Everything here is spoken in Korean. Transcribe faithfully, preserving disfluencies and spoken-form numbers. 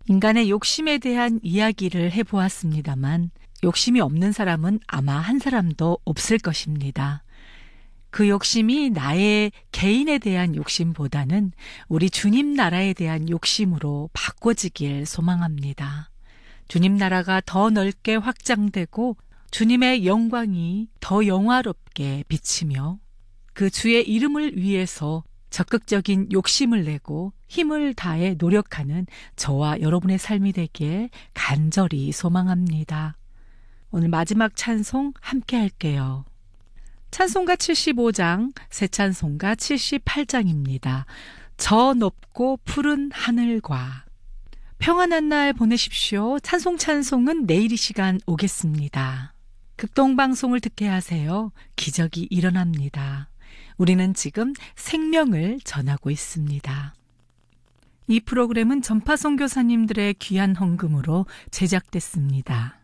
인간의 욕심에 대한 이야기를 해보았습니다만 욕심이 없는 사람은 아마 한 사람도 없을 것입니다. 그 욕심이 나의 개인에 대한 욕심보다는 우리 주님 나라에 대한 욕심으로 바꿔지길 소망합니다. 주님 나라가 더 넓게 확장되고 주님의 영광이 더 영화롭게 비치며 그 주의 이름을 위해서 적극적인 욕심을 내고 힘을 다해 노력하는 저와 여러분의 삶이 되길 간절히 소망합니다. 오늘 마지막 찬송 함께 할게요. 찬송가 칠십오 장, 새 찬송가 칠십팔 장입니다. 저 높고 푸른 하늘과. 평안한 날 보내십시오. 찬송 찬송은 내일 이 시간 오겠습니다. 극동방송을 듣게 하세요. 기적이 일어납니다. 우리는 지금 생명을 전하고 있습니다. 이 프로그램은 전파 선교사님들의 귀한 헌금으로 제작됐습니다.